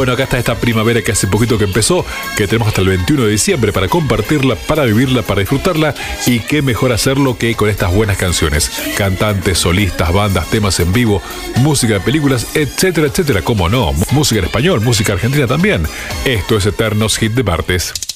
Bueno, acá está esta primavera que hace poquito que empezó, que tenemos hasta el 21 de diciembre para compartirla, para vivirla, para disfrutarla, y qué mejor hacerlo que con estas buenas canciones. Cantantes, solistas, bandas, temas en vivo, música de películas, etcétera, etcétera. ¿Cómo no? Música en español, música argentina también. Esto es Eternos Hit de martes.